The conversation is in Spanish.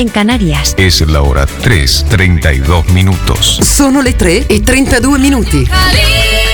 en Canarias. Es la hora 3:32. Sono le 3:32.